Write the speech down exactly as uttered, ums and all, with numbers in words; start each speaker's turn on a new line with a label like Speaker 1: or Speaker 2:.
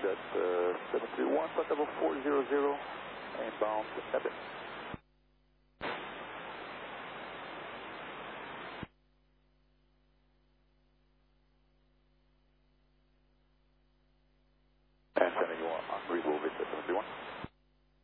Speaker 1: at uh, seven three one, flight level four zero zero, inbound to Ebit.